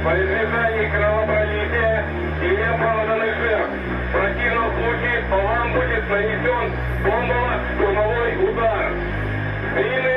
По избежанию кровопролития и неоправданных жертв. В противном случае по вам будет нанесен бомбово-штурмовой удар.